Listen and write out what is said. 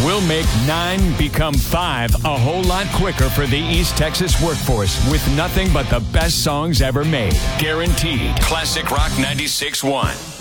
We'll make 9 become 5 a whole lot quicker for the East Texas workforce with nothing but the best songs ever made. Guaranteed. Classic Rock 96.1.